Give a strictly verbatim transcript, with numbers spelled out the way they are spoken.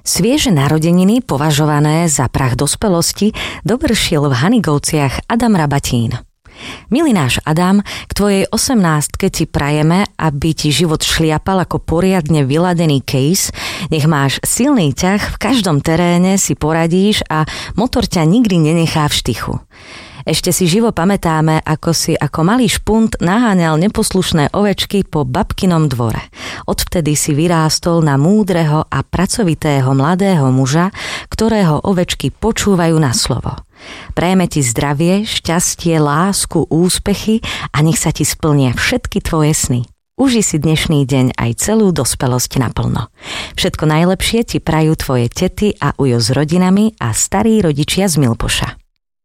Svieže narodeniny, považované za prach dospelosti, dovršil v Hanigovciach Adam Rabatín. Milý náš Adam, k tvojej osemnástke ti prajeme, aby ti život šliapal ako poriadne vyladený case, nech máš silný ťah, v každom teréne si poradíš a motor ťa nikdy nenechá v štychu. Ešte si živo pamätáme, ako si ako malý špunt naháňal neposlušné ovečky po babkinom dvore. Odvtedy si vyrástol na múdreho a pracovitého mladého muža, ktorého ovečky počúvajú na slovo. Prajeme ti zdravie, šťastie, lásku, úspechy a nech sa ti splnia všetky tvoje sny. Uži si dnešný deň aj celú dospelosť naplno. Všetko najlepšie ti prajú tvoje tety a ujo s rodinami a starí rodičia z Milpoša.